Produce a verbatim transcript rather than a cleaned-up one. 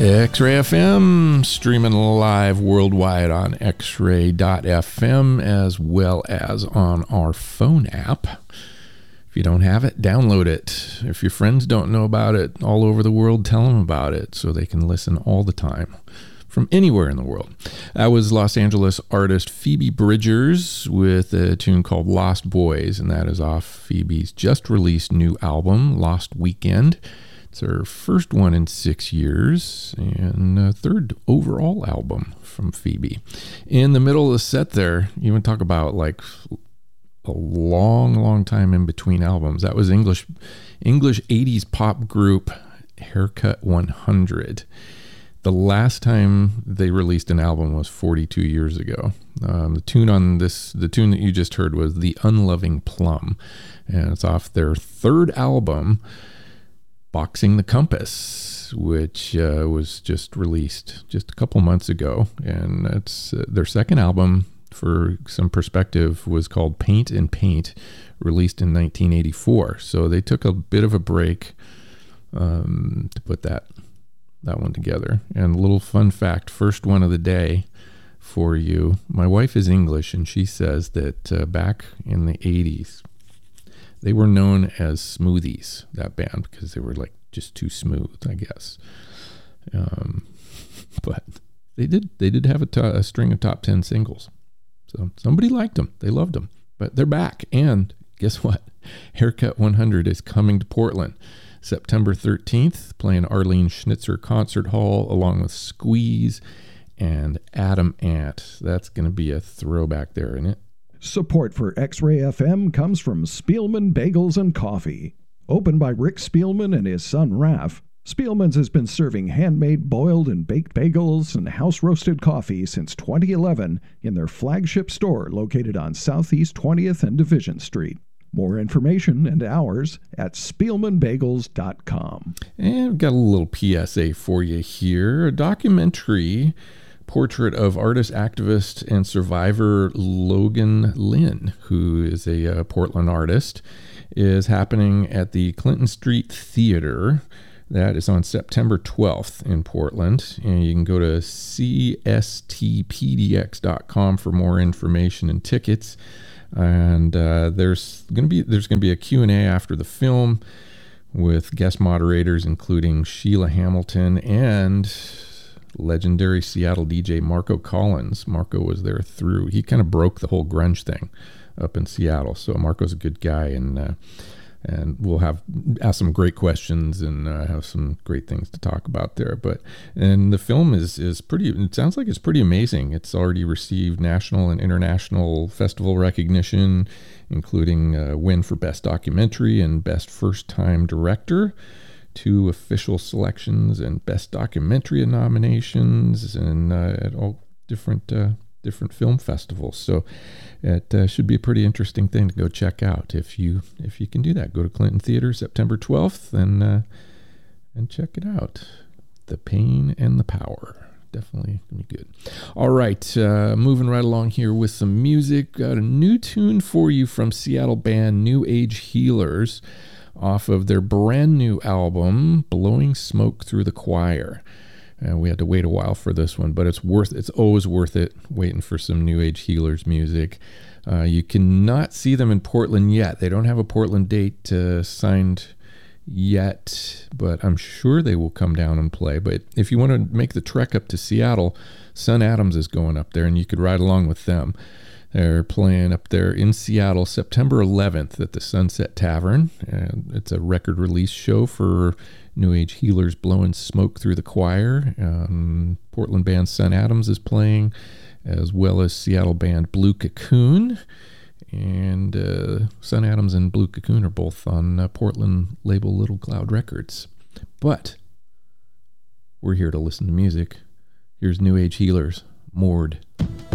X-Ray F M, streaming live worldwide on x ray dot f m as well as on our phone app. If you don't have it, download it. If your friends don't know about it all over the world, tell them about it so they can listen all the time from anywhere in the world. That was Los Angeles artist Phoebe Bridgers with a tune called Lost Boys, and that is off Phoebe's just released new album, Lost Weekend. It's her first one in six years and a third overall album from Phoebe. In the middle of the set there, you want to talk about like a long, long time in between albums. That was English English eighties pop group Haircut one hundred. The last time they released an album was forty-two years ago. Um, the tune on this, the tune that you just heard was The Unloving Plum, and it's off their third album, Boxing the Compass, which uh, was just released just a couple months ago. And it's uh, their second album, for some perspective, was called Paint and Paint, released in nineteen eighty-four. So they took a bit of a break um, to put that that one together. And a little fun fact, first one of the day for you. My wife is English, and she says that uh, back in the eighties, they were known as Smoothies, that band, because they were like just too smooth, I guess. Um, but they did they did have a, to- a string of top ten singles. So somebody liked them. They loved them. But they're back. And guess what? Haircut one hundred is coming to Portland September thirteenth, playing Arlene Schnitzer Concert Hall along with Squeeze and Adam Ant. That's going to be a throwback there, isn't it? Support for X-Ray F M comes from Spielman Bagels and Coffee. Opened by Rick Spielman and his son Raph, Spielman's has been serving handmade boiled and baked bagels and house-roasted coffee since twenty eleven in their flagship store located on Southeast twentieth and Division Street. More information and hours at spielman bagels dot com. And we've got a little P S A for you here. A documentary portrait of artist, activist, and survivor Logan Lynn, who is a uh, Portland artist, is happening at the Clinton Street Theater. That is on September twelfth in Portland. And you can go to c s t p d x dot com for more information and tickets. And uh, there's going to be there's going to be a Q and A after the film with guest moderators, including Sheila Hamilton and legendary Seattle D J Marco Collins. Marco was there through, he kind of broke the whole grunge thing up in Seattle. So Marco's a good guy, and uh, and we'll have ask some great questions and uh, have some great things to talk about there. But and the film is is pretty. It sounds like it's pretty amazing. It's already received national and international festival recognition, including a win for best documentary and best first time director, two official selections, and best documentary nominations, and uh, at all different uh, different film festivals. So it uh, should be a pretty interesting thing to go check out if you if you can do that. Go to Clinton Theater September twelfth and uh, and check it out. The Pain and the Power. Definitely gonna be good. All right, uh, moving right along here with some music. Got a new tune for you from Seattle band New Age Healers, off of their brand new album, Blowing Smoke Through the Choir. Uh, we had to wait a while for this one, but it's worth it's always worth it waiting for some New Age Healers music. Uh, you cannot see them in Portland yet. They don't have a Portland date uh, signed yet, but I'm sure they will come down and play. But if you want to make the trek up to Seattle, Sun Adams is going up there, and you could ride along with them. They're playing up there in Seattle September eleventh at the Sunset Tavern. And it's a record release show for New Age Healers, Blowing Smoke Through the Choir. Um, Portland band Sun Adams is playing, as well as Seattle band Blue Cocoon. And uh, Sun Adams and Blue Cocoon are both on uh, Portland label Little Cloud Records. But we're here to listen to music. Here's New Age Healers, Moored.